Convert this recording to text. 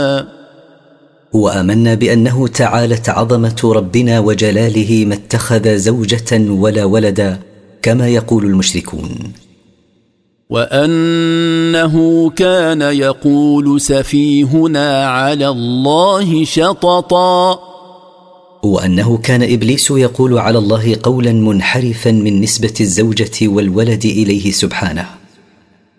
وآمنا بأنه تعالت عظمة ربنا وجلاله ما اتخذ زوجة ولا ولدا كما يقول المشركون. وأنه كان يقول سفيهنا على الله شططا، وأنه كان إبليس يقول على الله قولا منحرفا من نسبة الزوجة والولد إليه سبحانه.